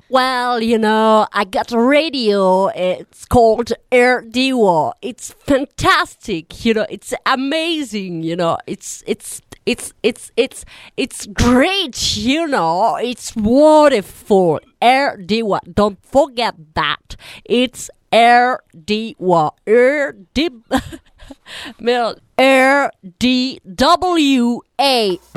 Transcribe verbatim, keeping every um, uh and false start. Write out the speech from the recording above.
Well, you know, I got a radio. It's called Air Diwa. It's fantastic. You know, it's amazing. You know, it's it's it's it's it's it's great. You know, it's wonderful. Air Diwa. Don't forget that. It's Air Diwa. Air D. Air D W A.